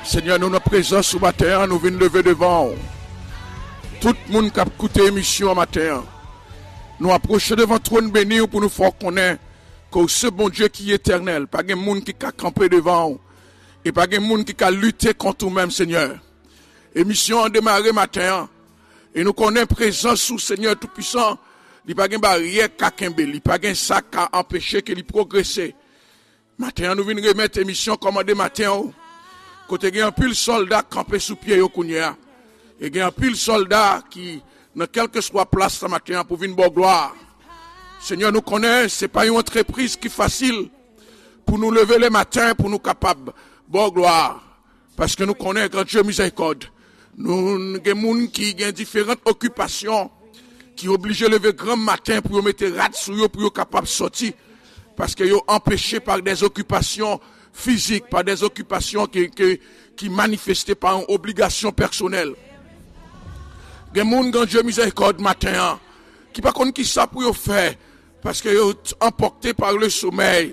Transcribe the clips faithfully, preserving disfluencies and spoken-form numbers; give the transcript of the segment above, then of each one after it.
Seigneur, nous, notre présence ce matin, nous venons lever devant. Tout le monde qui a écouté l'émission matin, nous approchons devant le trône béni pour nous faire connaître que ce bon Dieu qui est éternel, pas de monde qui a campé devant et pas de monde qui a lutté contre nous-mêmes, Seigneur. Émission a démarré matin et nous connaissons présence sous Seigneur Tout-Puissant. Il n'y a pas de barrière qui a il n'y a pas de sac qui a empêché qu'il progresse. Matin, nous venons remettre l'émission commandée matin. Côté il y a un pile soldat campé sous pied au Kounia. Et il y a un pile soldat qui, dans quelque soit place ce matin, pour venir bonne gloire. Seigneur, nous connaissons, ce n'est pas une entreprise qui est facile pour nous lever le matin, pour nous capables bonne gloire. Parce que nous connaissons grand Dieu miséricorde. Nous avons des gens qui ont différentes occupations, qui sont obligés de lever grand matin pour mettre rad sur eux, pour être capables de sortir. Parce qu'ils sont empêchés par des occupations physiques, par des occupations qui, qui, qui manifestaient par une obligation personnelle. Il y a des gens, grand Dieu miséricorde, matin, qui ne savent pas qui ça pour faire, parce qu'ils sont emportés par le sommeil.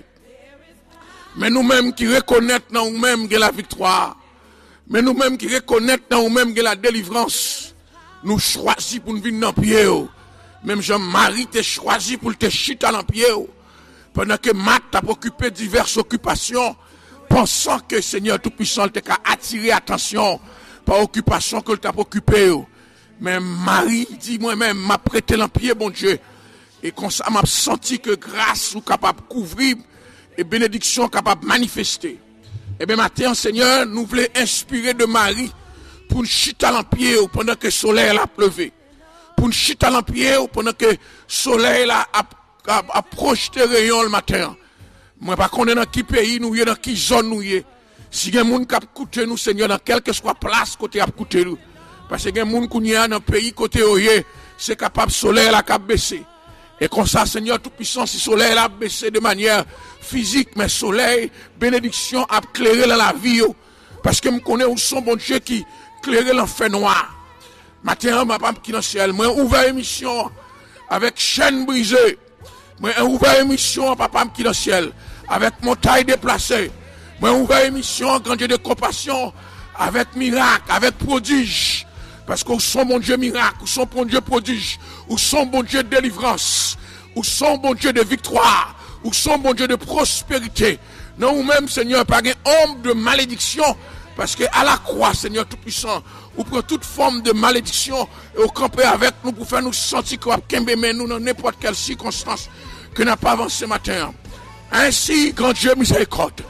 Mais nous-mêmes qui reconnaissons dans nous-mêmes la victoire, mais nous-mêmes qui reconnaissons dans nous-mêmes la délivrance, nous choisissons pour nous venir dans le pied. Même Jean-Marie t'a choisi pour te chiter dans le pied. Pendant que Matt t'a occupé diverses occupations, pensant que Seigneur Tout-Puissant t'a attiré l'attention par l'occupation que t'a occupé. Mais Marie dit moi-même, m'a prêté dans le pied, bon Dieu. Et comme ça, m'a senti que grâce ou capable de couvrir et bénédiction capable de manifester. Et bien matin, Seigneur, nous voulons inspirer de Marie pour nous chiter dans le pied pendant que le soleil a pleuvé. Pour nous chiter dans le pied pendant que le soleil a a projeté rayon le matin. Moi, pas qu'on est dans qui pays nous y dans qui zone nous y. Si il y a des gens qui ont écouté nous, Seigneur, dans quelque soit place côté a écouté nous. Parce que il y a des gens qui sont dans le pays côté où c'est capable, le soleil a baissé. Et comme ça, Seigneur Tout-Puissant, si le soleil a baissé de manière physique, mais le soleil, bénédiction, a éclairé dans la vie. Parce que je connais où sont bon Dieu qui éclairé l'enfer noir. Matin, ma femme qui est dans le ciel, moi, ouvert émission avec chaîne brisée. Moi, j'ai ouvert émission, papa qui est dans le ciel, avec montagne déplacée. Moi, j'ai ouvert émission, grand Dieu de compassion, avec miracle, avec prodige. Parce que vous sont mon Dieu miracle, vous sont bon Dieu prodige, vous sont bon Dieu de délivrance, vous sont bon Dieu de victoire, vous sont bon Dieu de prospérité. Non, vous-même, Seigneur, pas une ombre de malédiction, parce que à la croix, Seigneur Tout-Puissant, vous prenez toute forme de malédiction et vous campez avec nous pour faire nous sentir que nous nous dans n'importe quelle circonstance que n'a pas avancé matin. Ainsi, grand Dieu miséricorde.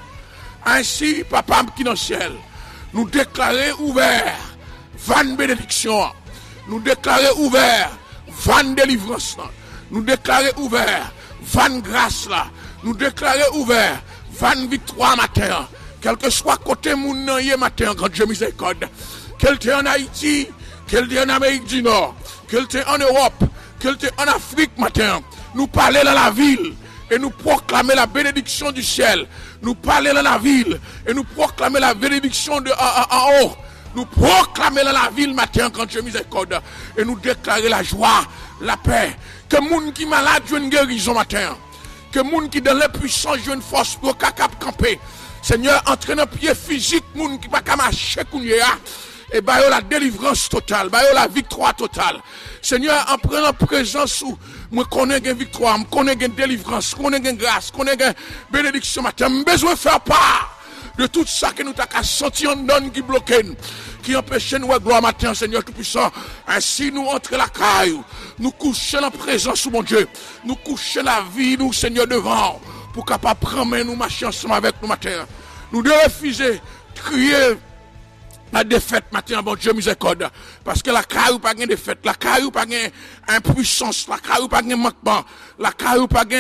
Ainsi, papa qui est dans le ciel, nous déclarer ouvert van bénédiction. Nous déclarer ouvert van délivrance. Nous déclarer ouvert van grâce là. Nous déclarer ouvert van victoire matin. Quel que soit côté moun nan yé matin, grand Dieu miséricorde. Qu'elle était en Haïti, qu'elle était en Amérique du Nord, qu'elle était en Europe, qu'elle était en Afrique matin. Nous parler dans la ville et nous proclamer la bénédiction du ciel. Nous parler dans la ville et nous proclamer la bénédiction de en, en haut. Nous proclamer dans la ville matin quand Dieu miséricorde et nous déclarer la joie, la paix. Que moun qui malade joue une guérison matin. Que moun qui dans l'impuissance joue une force pour capable camper. Seigneur, entraîne pied physique moun qui pas marcher kounya. Et bah la délivrance totale, bah la victoire totale. Seigneur, en prenant présence où moi connais une victoire, je connais une délivrance, je connais une grâce, je connais une bénédiction matin, j'ai besoin de faire part de tout ça que nous avons senti en donne qui bloque, qui empêche nous à gloire matin, Seigneur Tout-Puissant. Ainsi nous entrons la caille, nous couchons la présence de mon Dieu, nous couchons la vie, nous Seigneur devant, pour capable prendre nous marcher ensemble avec nous matin. Nous devons refuser, crier la défaite matin, bon Dieu miséricorde. Parce que la carrière pas de défaite, la carrière pas de impuissance, la carrière pas de manquement, la carrière pas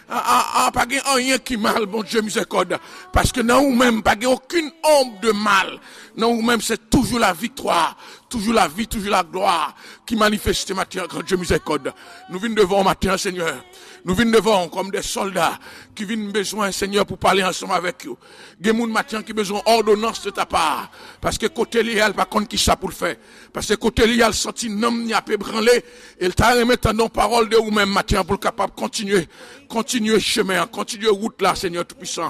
de pas de rien qui mal, bon Dieu miséricorde. Parce que non, nous-mêmes, pas aucune ombre de mal. Non, nous-mêmes, c'est toujours la victoire, toujours la vie, toujours la gloire qui manifeste matin, grand Dieu miséricorde. Nous venons devant matin, Seigneur. Nous venons devant comme des soldats qui viennent besoin, Seigneur, pour parler ensemble avec vous. Il y a des gens matin qui ont besoin d'ordonnance de ta part. Parce que côté lial, par contre, qui ça pour le faire. Parce que côté lial, senti un homme n'y a pas branlé. Il t'a remis dans parole de vous-même matin pour capable continuer, continuer chemin, continuer route là, Seigneur Tout-Puissant.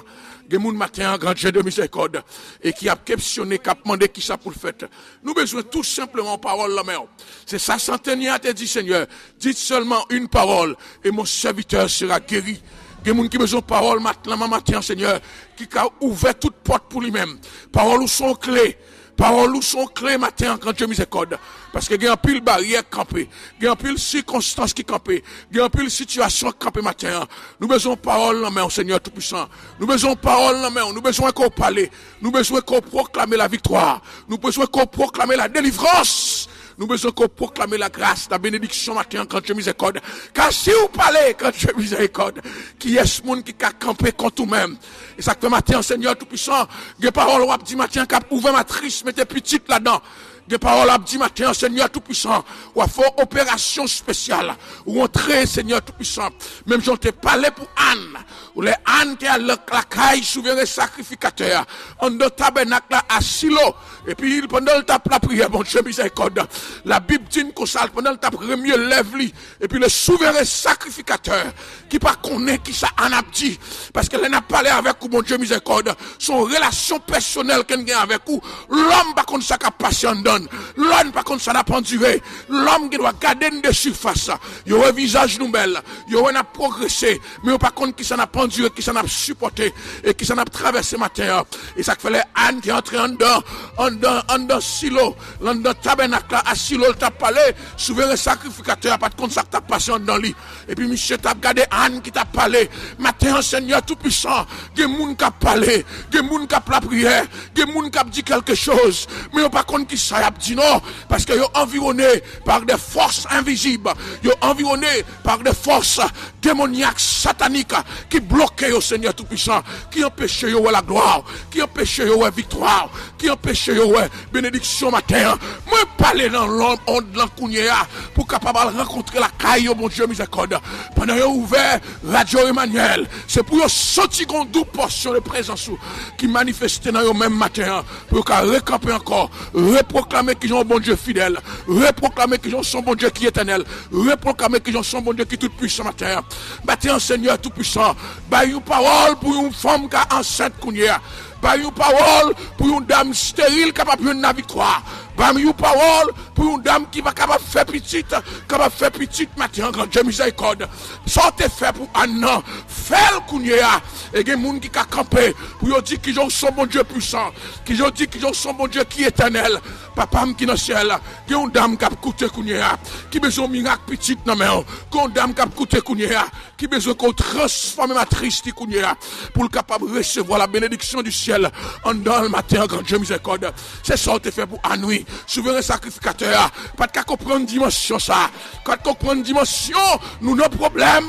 Gen moun matin, grand Dieu de miséricorde, et qui a questionné, qui a demandé qui ça pour le faire. Nous besoin tout simplement parole la mère. C'est ça, centenier a te dit, Seigneur, dites seulement une parole, et mon serviteur sera guéri. Gen moun qui besoin de parole maintenant, matin, Seigneur, qui a ouvert toute porte pour lui-même. Parole ou son clé. Parole ou son clé matin quand Dieu miséricorde. Parce que il y a un pile barrière campé, il y a un pile circonstance qui campé, il y a un pile situation campé matin. Nous besoin de parole en main, Seigneur Tout-Puissant. Nous besoin de parole en main, nous besoin qu'on parle, nous besoin qu'on proclame la victoire, nous besoin qu'on proclame la délivrance. Nous besoin qu'on proclame la grâce, la bénédiction matin quand Dieu miséricorde. Car si vous parlez quand Dieu miséricorde, qui est ce monde qui a campé contre vous-même? Et ça que matin, Seigneur Tout-Puissant, des paroles ou dit matin, qui a ouvert matrice, mettez petite là-dedans. Des paroles dit matin, Seigneur Tout-Puissant, ou à faire opération spéciale, ou entrer, Seigneur Tout-Puissant. Même j'en t'ai parlé pour Anne, ou les Anne qui a la caille souverain sacrificateur, en de tabernacle à Silo, et puis pendant le tape la prière, bon Dieu miséricorde, la Bible dit qu'on s'al pendant le tape mieux lève-li, et puis le souverain sacrificateur, qui pas connaît qui ça en a dit, parce qu'elle n'a pas parlé avec vous, bon Dieu miséricorde, son relation personnelle qu'elle a avec vous, l'homme par contre ça qu'a passé en donne. L'homme par contre ça n'a pas duré. L'homme qui doit garder une de surface. Il y a un visage nouvel. Il y a un progressé. Mais par contre qui ça n'a pas duré, qui ça n'a supporté et qui ça n'a traversé matin. Et ça fait les Anne qui est entré en dedans, en dedans, en dedans silo, en dedans tabernacle à silo, il t'a parlé, souverain sacrificateur, par contre ça t'a passé en dedans lui. Et puis monsieur t'a regardé Anne qui t'a parlé. Matin Seigneur Tout-Puissant, des gens qui a parlé, des gens qui a la prière, des gens qui a dit quelque chose. Mais par contre qui ça dit non, parce que you're environné par des forces invisibles, you're environné par des forces démoniaques, sataniques, qui bloquent au Seigneur Tout-Puissant, qui empêchent la gloire, qui empêchent la victoire, qui empêchent la bénédiction matin. Moi, parler dans l'homme, on de l'encounia, pour capable rencontrer la caille au bon Dieu miséricorde. Pendant que ouvert Radio Emmanuel, c'est pour sortir une douce portion de présence qui manifeste dans le même matin, pour qu'à recamper encore, reproclamer qu'ils ont un bon Dieu fidèle, reproclamer qu'ils ont son bon Dieu qui est éternel, reproclamer qu'ils ont son bon Dieu qui est tout puissant matin. Matin, Seigneur tout puissant, bah une parole pour une femme qui est enceinte kounia, bah une parole pour une dame stérile capable de la victoire. Bah une parole pour une dame qui va capable faire petite, capable faire petite matin grand Dieu miséricorde. Sortez fait pour un an, fait le kounia et des gens qui a campé pour dire qu'ils ont son bon Dieu puissant, qu'ils ont dit qu'ils ont son bon Dieu qui est éternel. Papa qui dans le ciel, qui une dame qui a coûté kounia, qui besoin de miracle petite non mais une dame qui a coûté kounia, qui besoin qu'on transforme matrice qui kounia pour le capable de recevoir la bénédiction du ciel en dans le matin grand Dieu miséricorde. C'est ça que fait pour Anoui, souverain sacrificateur, pas de comprendre dimension ça. Quand on comprend dimension, nous nos problèmes